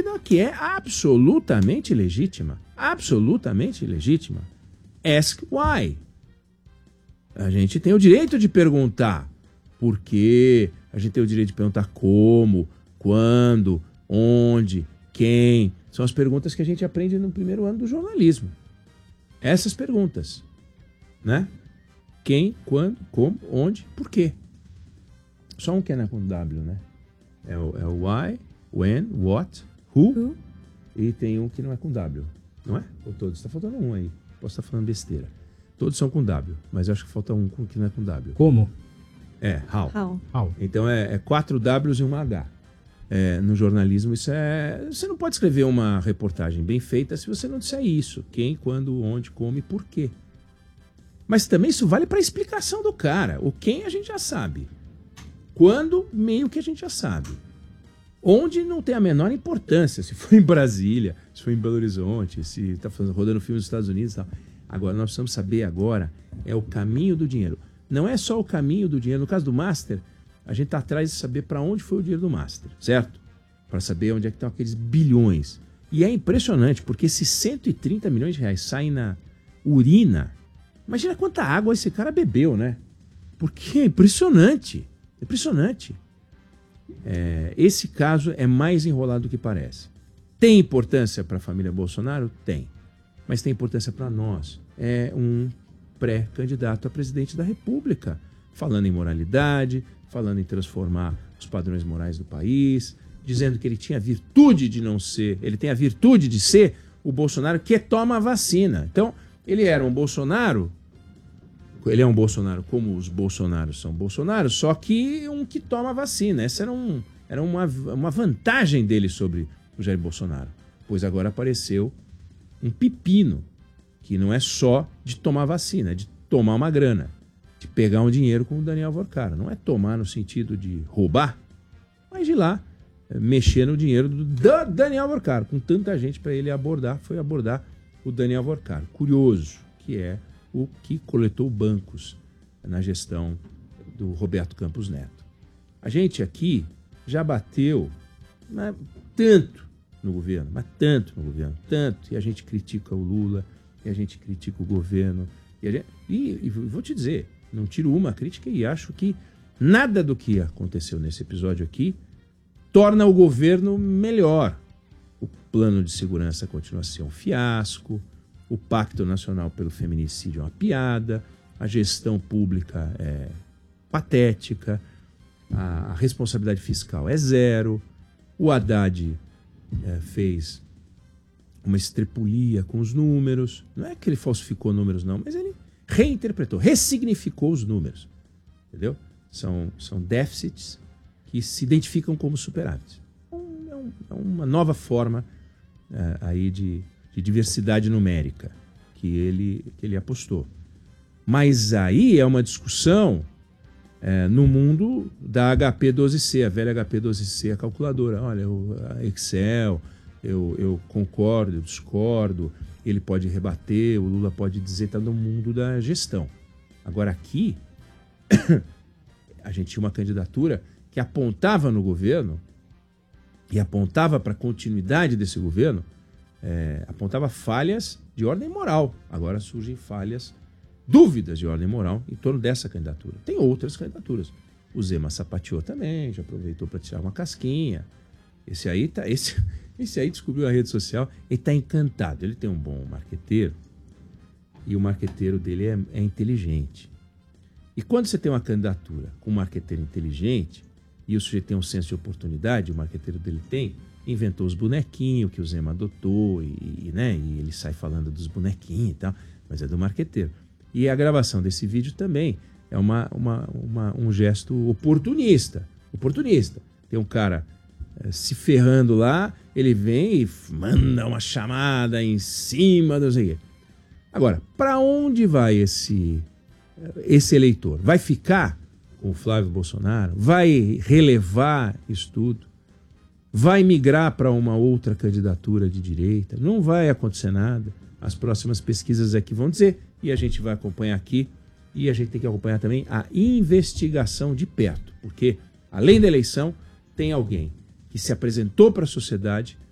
dúvida que é absolutamente legítima. Absolutamente legítima. Ask why. A gente tem o direito de perguntar por quê, a gente tem o direito de perguntar como, quando, onde, quem. São as perguntas que a gente aprende no primeiro ano do jornalismo. Essas perguntas, né? Quem, quando, como, onde, por quê. Só um que é com W, né? É o why, when, what, who. E tem um que não é com W, não é? Ou todos? Está faltando um aí. Posso estar falando besteira. Todos são com W, mas eu acho que falta um que não é com W. Como? É, how. How. Então é 4 Ws e uma H. No jornalismo isso é... Você não pode escrever uma reportagem bem feita se você não disser isso. Quem, quando, onde, como e por quê. Mas também isso vale para a explicação do cara. O quem a gente já sabe. Quando, meio que a gente já sabe. Onde não tem a menor importância. Se foi em Brasília, se foi em Belo Horizonte, se está rodando filme nos Estados Unidos e tal. Agora, nós precisamos saber agora é o caminho do dinheiro. Não é só o caminho do dinheiro. No caso do Master, a gente está atrás de saber para onde foi o dinheiro do Master, certo? Para saber onde é que estão aqueles bilhões. E é impressionante, porque esses 130 milhões de reais saem na urina. Imagina quanta água esse cara bebeu, né? Porque é impressionante. Impressionante. Esse caso é mais enrolado do que parece. Tem importância para a família Bolsonaro? Tem. Mas tem importância para nós. É um pré-candidato a presidente da República. Falando em moralidade, falando em transformar os padrões morais do país, dizendo que ele tinha a virtude de não ser, ele tem a virtude de ser o Bolsonaro que toma a vacina. Então, ele era um Bolsonaro, ele é um Bolsonaro como os Bolsonaros são Bolsonaro, só que um que toma a vacina. Essa era uma vantagem dele sobre o Jair Bolsonaro. Pois agora apareceu um pepino, que não é só de tomar vacina, é de tomar uma grana, de pegar um dinheiro com o Daniel Vorcara. Não é tomar no sentido de roubar, mas de ir lá mexer no dinheiro do Daniel Vorcara. Com tanta gente para ele abordar, foi abordar o Daniel Vorcara. Curioso, que é o que coletou bancos na gestão do Roberto Campos Neto. A gente aqui já bateu tanto no governo, tanto, e a gente critica o Lula, e a gente critica o governo, e vou te dizer, não tiro uma crítica e acho que nada do que aconteceu nesse episódio aqui torna o governo melhor. O plano de segurança continua a ser um fiasco, o Pacto Nacional pelo Feminicídio é uma piada, a gestão pública é patética, a responsabilidade fiscal é zero, o Haddad fez uma estrepulia com os números. Não é que ele falsificou números, não, mas ele reinterpretou, ressignificou os números. Entendeu? São déficits que se identificam como superávites. É uma nova forma aí de diversidade numérica que ele apostou. Mas aí é uma discussão no mundo da HP12C, a velha HP12C, a calculadora. Olha, a Excel, eu concordo, eu discordo, ele pode rebater, o Lula pode dizer, está no mundo da gestão. Agora aqui, a gente tinha uma candidatura que apontava no governo e apontava para a continuidade desse governo, apontava falhas de ordem moral. Agora surgem dúvidas de ordem moral em torno dessa candidatura. Tem outras candidaturas. O Zema sapateou também, já aproveitou para tirar uma casquinha. Esse aí descobriu a rede social, ele está encantado. Ele tem um bom marqueteiro e o marqueteiro dele é inteligente. E quando você tem uma candidatura com um marqueteiro inteligente e o sujeito tem um senso de oportunidade, o marqueteiro dele inventou os bonequinhos que o Zema adotou e ele sai falando dos bonequinhos e tal, mas é do marqueteiro. E a gravação desse vídeo também é um gesto oportunista. Tem um cara se ferrando lá, ele vem e manda uma chamada em cima, não sei o quê. Agora, para onde vai esse eleitor? Vai ficar com o Flávio Bolsonaro? Vai relevar isso tudo? Vai migrar para uma outra candidatura de direita? Não vai acontecer nada. As próximas pesquisas aqui vão dizer, e a gente vai acompanhar aqui, e a gente tem que acompanhar também a investigação de perto, porque além da eleição, tem alguém que se apresentou para a sociedade